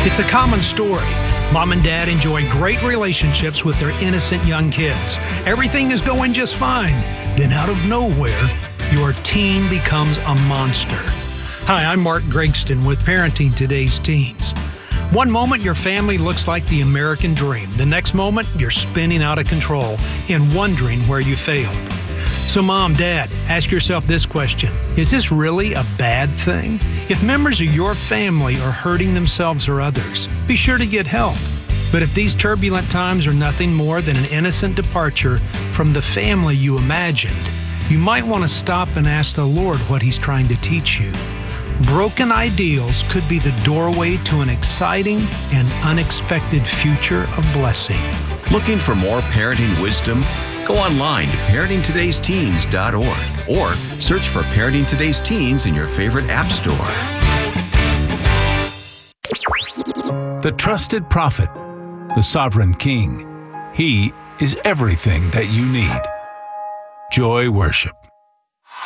It's a common story. Mom and dad enjoy great relationships with their innocent young kids. Everything is going just fine. Then out of nowhere, your teen becomes a monster. Hi, I'm Mark Gregston with Parenting Today's Teens. One moment your family looks like the American dream. The next moment you're spinning out of control and wondering where you failed. So mom, dad, ask yourself this question. Is this really a bad thing? If members of your family are hurting themselves or others, be sure to get help. But if these turbulent times are nothing more than an innocent departure from the family you imagined, you might want to stop and ask the Lord what He's trying to teach you. Broken ideals could be the doorway to an exciting and unexpected future of blessing. Looking for more parenting wisdom? Go online to parentingtodaysteens.org or search for Parenting Today's Teens in your favorite app store. The trusted prophet, the sovereign king. He is everything that you need. Joy Worship.